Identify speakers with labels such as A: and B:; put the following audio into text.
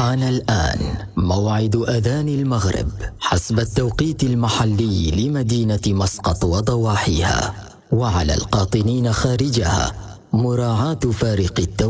A: حان الآن موعد أذان المغرب حسب التوقيت المحلي لمدينة مسقط وضواحيها، وعلى القاطنين خارجها مراعاة فارق التوقيت.